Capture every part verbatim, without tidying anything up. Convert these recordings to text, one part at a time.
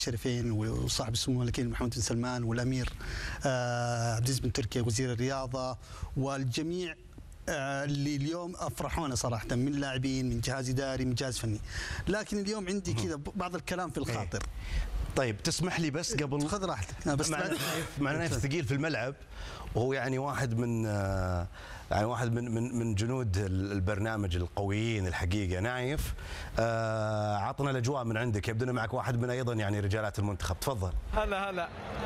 الشريفين وصاحب السمو الملكي محمد بن سلمان والامير عبد العزيز بن تركيا وزير الرياضه والجميع اللي اليوم افرحونا صراحه من لاعبين، من جهاز اداري، من جهاز فني. لكن اليوم عندي كذا بعض الكلام في الخاطر. طيب تسمح لي بس قبل خذ راحتك. بس مع نايف ثقيل في الملعب، وهو يعني واحد من يعني واحد من من من جنود البرنامج القويين الحقيقه. نايف عطنا الاجواء من عندك، يبدو معك واحد من ايضا يعني رجالات المنتخب، تفضل. هلا هلا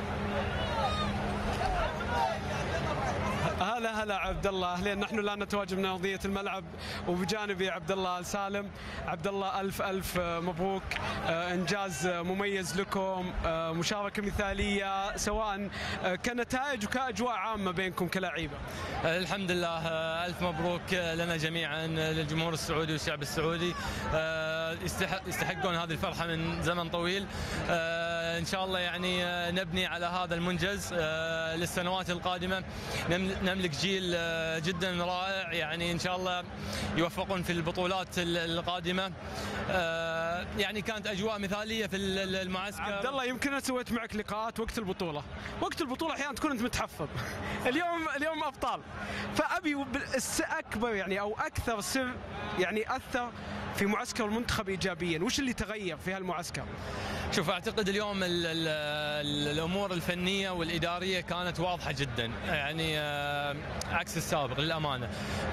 هلا هلا عبد الله، اهلين. نحن الان نتواجد من ارضيه الملعب وبجانبي عبد الله ال سالم. عبد الله الف الف مبروك، انجاز مميز لكم، مشاركه مثاليه سواء كنتائج وكاجواء عامه بينكم كلاعيبه. الحمد لله، الف مبروك لنا جميعا، للجمهور السعودي والشعب السعودي. يستحقون هذه الفرحه من زمن طويل. ان شاء الله يعني نبني على هذا المنجز للسنوات القادمه، نملك جيل جدا رائع، يعني ان شاء الله يوفقون في البطولات القادمه. يعني كانت اجواء مثاليه في المعسكر. عبد الله، يمكن انا سويت معك لقاءات وقت البطوله، وقت البطوله احيانا تكون انت متحفظ. اليوم اليوم ابطال، فابي اكبر يعني او اكثر سر يعني اثر في معسكر المنتخب ايجابيا، وش اللي تغير في هالمعسكر؟ شوف، اعتقد اليوم ال ال الامور الفنيه والاداريه كانت واضحه جدا، يعني عكس السابق للامانه.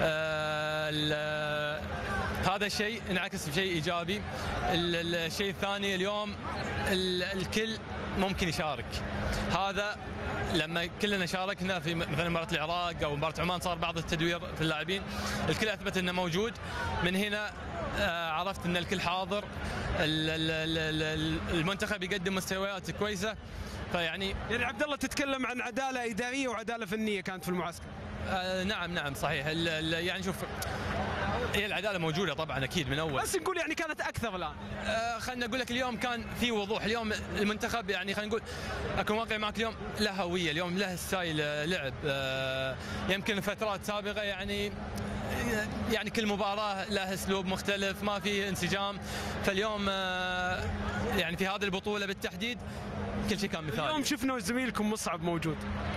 هذا الشيء انعكس بشيء ايجابي. الشيء الثاني، اليوم الكل ممكن يشارك. هذا لما كلنا شاركنا في مثلا مباراه العراق او مباراه عمان صار بعض التدوير في اللاعبين، الكل اثبت انه موجود. من هنا عرفت ان الكل حاضر، المنتخب يقدم مستويات كويسه. فيعني يعني عبد الله تتكلم عن عداله اداريه وعداله فنيه كانت في المعسكر. آه نعم نعم صحيح. يعني شوف، هي العداله موجوده طبعا اكيد من اول، بس نقول يعني كانت اكثر الان. آه خلينا اقول لك اليوم كان في وضوح. اليوم المنتخب يعني خلينا نقول اكون واقعي معك، اليوم له هويه، اليوم له ستايل لعب. آه يمكن فترات سابقه يعني يعني كل مباراه لها اسلوب مختلف، ما في انسجام. فاليوم آه يعني في هذه البطوله بالتحديد كل شيء كان مثالي. اليوم شفنا زميلكم مصعب موجود،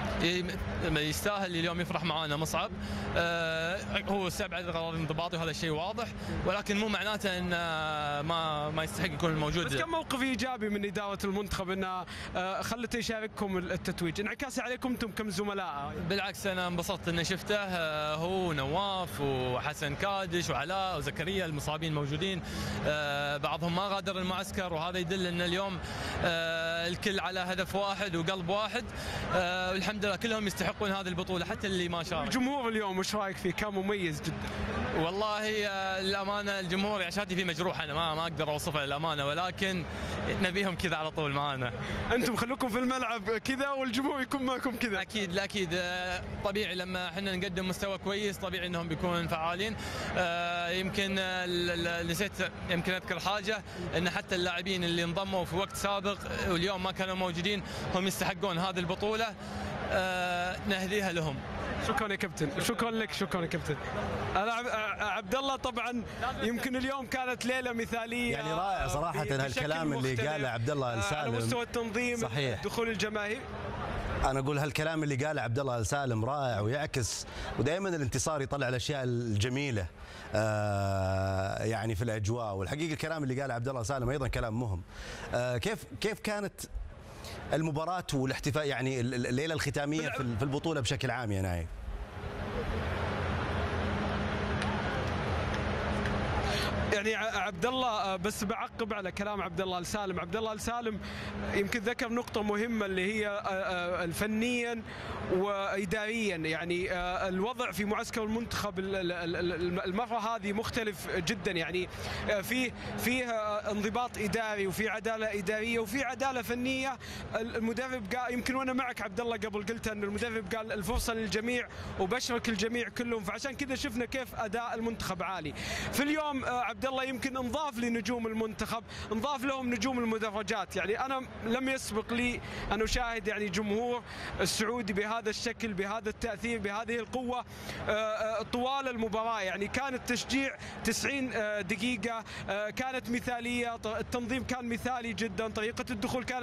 يستاهل اليوم يفرح معانا مصعب. آه هو استبعد قرار انضباطي وهذا الشيء واضح، ولكن مو معناته ان ما ما يستحق يكون موجود. بس كم موقف ايجابي من اداره المنتخب انها آه خلته يشارككم التتويج، انعكاس عليكم انتم كم زملاء. بالعكس انا انبسطت اني شفته، آه هو نواف وحسن كادش وعلاء وزكريا المصابين موجودين. آه بعضهم ما غادر المعسكر، وهذا يدل ان اليوم آه الكل على هدف واحد وقلب واحد. آه والحمد لله كلهم يستحقون هذه البطولة، حتى اللي ما شارك. الجمهور اليوم وش رايك فيه؟ كان مميز جدا والله. الأمانة الجمهور يعني شهادتي فيه مجروح، أنا ما ما أقدر أوصفه للأمانة، ولكن نبيهم كذا على طول معانا. أنتم خلوكم في الملعب كذا والجمهور يكون معكم كذا. أكيد لا أكيد، طبيعي لما احنا نقدم مستوى كويس طبيعي أنهم بيكونوا فعالين. يمكن نسيت يمكن أذكر حاجة، أن حتى اللاعبين اللي انضموا في وقت سابق واليوم ما كانوا موجودين هم يستحقون هذه البطولة. آه نهديها لهم. شكرا يا كابتن، شكرا لك، شكرا يا كابتن. انا عبد الله طبعا يمكن اليوم كانت ليله مثاليه، يعني رائع صراحه هالكلام اللي قاله عبد الله ال سالم على مستوى التنظيم. صحيح. دخول الجماهير. انا اقول هالكلام اللي قاله عبد الله ال سالم رائع ويعكس، ودائما الانتصار يطلع الاشياء الجميله آه يعني في الاجواء. والحقيقه الكلام اللي قاله عبد الله سالم ايضا كلام مهم. آه كيف كيف كانت المباراة والاحتفاء يعني الليلة الختامية في البطولة بشكل عام يا نايف؟ يعني عبد الله، بس بعقب على كلام عبد الله السالم. عبد الله السالم يمكن ذكر نقطة مهمة اللي هي فنيا وإداريا. يعني الوضع في معسكر المنتخب المرة هذه مختلف جدا، يعني فيه فيه انضباط إداري وفي عدالة إدارية وفي عدالة فنية. المدرب قال، يمكن وأنا معك عبد الله قبل قلت أن المدرب قال الفرصة للجميع وبشرك الجميع كلهم، فعشان كذا شفنا كيف أداء المنتخب عالي. في اليوم عبد الله يمكن انضاف لنجوم المنتخب، انضاف لهم نجوم المدرجات. يعني انا لم يسبق لي ان اشاهد يعني جمهور السعودي بهذا الشكل، بهذا التاثير، بهذه القوه طوال المباراه. يعني كان التشجيع تسعين دقيقه، كانت مثاليه، التنظيم كان مثالي جدا، طريقه الدخول كانت